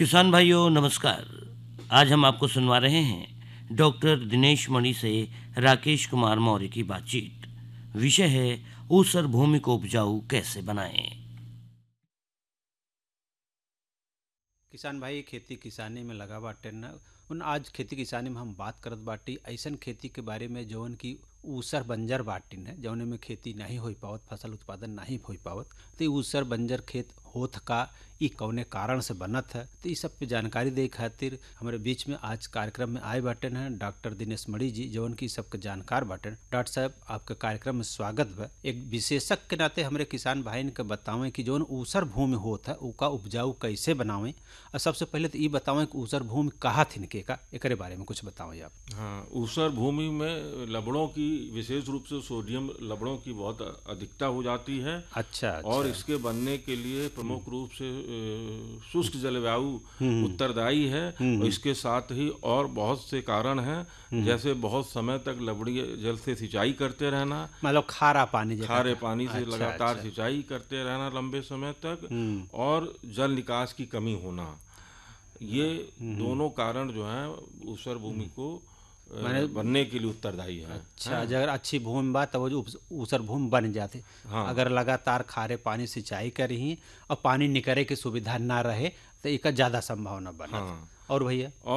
किसान भाइयों नमस्कार। आज हम आपको सुनवा रहे हैं डॉक्टर दिनेश मणि से राकेश कुमार मौर्य की बातचीत। विषय है ऊसर भूमि को उपजाऊ कैसे बनाएं। किसान भाई खेती किसानी में लगा बाटे न उन आज खेती किसानी में हम बात करत बाटी ऐसन खेती के बारे में जौन की ऊसर बंजर बाटी न जौने में खेती नहीं हो पावत, फसल उत्पादन नहीं हो पावत। तो ऊसर बंजर खेत होत का ई कौने कारण से बनत है, तो इस सब पे जानकारी दे खातिर हमारे बीच में आज कार्यक्रम में आए बाटे हैं डॉक्टर दिनेश मणि जी जौन की सबके जानकार बाटे। डॉक्टर साहब आपके कार्यक्रम में स्वागत बा। एक विशेषज्ञ के नाते हमारे किसान भाई के बतावें कि जौन ऊसर भूमि होत है उका उपजाऊ कैसे बनावें। और सबसे पहले तो ये बतावें कि ऊसर भूमि कहाँ थिनके का एकरे बारे में कुछ बतावें आप। हाँ, ऊसर भूमि में लवणों की विशेष रूप से सोडियम लवणों की बहुत अधिकता हो जाती है। अच्छा। और इसके बनने के लिए प्रमुख रूप से शुष्क जलवायु उत्तरदायी है। और इसके साथ ही और बहुत से कारण हैं, जैसे बहुत समय तक लवणीय जल से सिंचाई करते रहना, मतलब खारे पानी से लगातार सिंचाई करते रहना लंबे समय तक, और जल निकास की कमी होना, ये दोनों कारण जो हैं ऊसर भूमि को बनने के लिए उत्तरदायी है। अच्छा, अगर अच्छी भूमि बा तब जो ऊसर भूमि बन जाते। हाँ। अगर लगातार खारे पानी सिंचाई करी और पानी निकले की सुविधा ना रहे तो इसका ज़्यादा संभावना बना। हाँ। और भैया